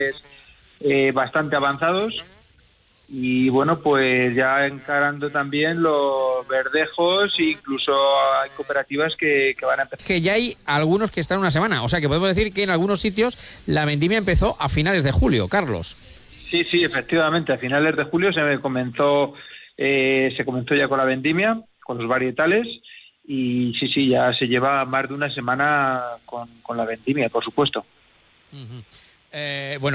bastante avanzados. Y bueno, pues ya encarando también los verdejos, incluso hay cooperativas que van a empezar. Que ya hay algunos que están una semana, o sea que podemos decir que en algunos sitios la vendimia empezó a finales de julio, Carlos. Sí, efectivamente, a finales de julio se comenzó ya con la vendimia, con los varietales, y sí, ya se lleva más de una semana con la vendimia, por supuesto. Bueno.